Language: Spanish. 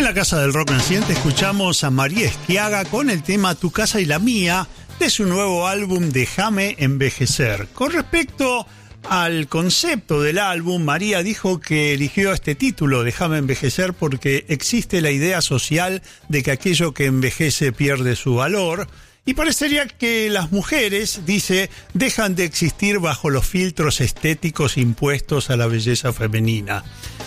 En la Casa del Rock Naciente escuchamos a María Esquiaga con el tema Tu Casa y la Mía de su nuevo álbum Déjame Envejecer. Con respecto al concepto del álbum, María dijo que eligió este título, Déjame Envejecer, porque existe la idea social de que aquello que envejece pierde su valor. Y parecería que las mujeres, dice, dejan de existir bajo los filtros estéticos impuestos a la belleza femenina.